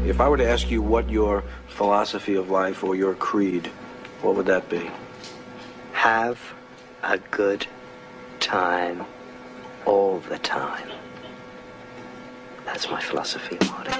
If I were to ask you what your philosophy of life or your creed, what would that be? Have a good time all the time. That's my philosophy, Marty.